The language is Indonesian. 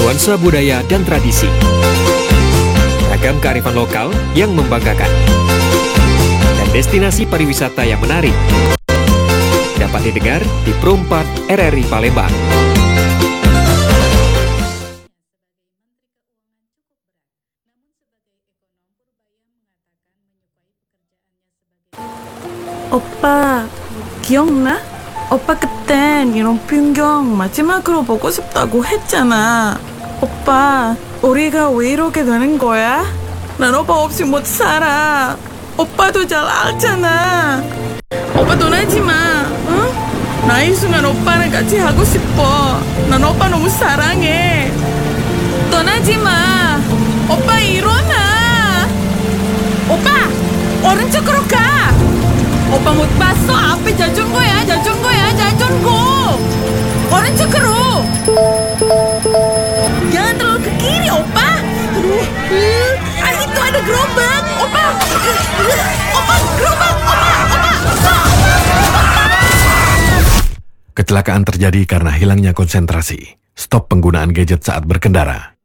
nuansa budaya dan tradisi. Ragam kearifan lokal yang membanggakan. Dan destinasi pariwisata yang menarik. Dapat didengar di Pro 4 RRI Palembang. 오빠, 기억나? 오빠 그땐 이런 풍경 마지막으로 보고 싶다고 했잖아. 오빠, 우리가 왜 이렇게 되는 거야? 난 오빠 없이 못 살아. 오빠도 잘 알잖아. 오빠 떠나지 마, 응? 나 이 순간 오빠랑 같이 하고 싶어. 난 오빠 너무 사랑해. 떠나지 마. 오빠 일어나. 오빠, 오른쪽으로 가. 오빠 못 봤어? 앞에 자전거야, 자전거. 오른쪽으로. Jangan terlalu ke kiri, opa. Aduh, itu ada gerobak, opa. Opa, gerobak, opa. Kecelakaan terjadi karena hilangnya konsentrasi. Stop penggunaan gadget saat berkendara.